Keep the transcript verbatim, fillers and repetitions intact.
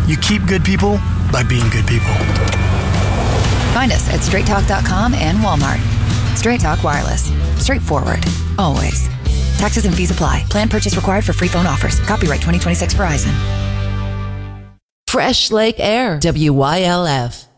You keep good people by being good people. Find us at straight talk dot com and Walmart. Straight Talk Wireless. Straightforward. Always. Taxes and fees apply. Plan purchase required for free phone offers. Copyright twenty twenty-six Verizon. Fresh Lake Air. W Y L F.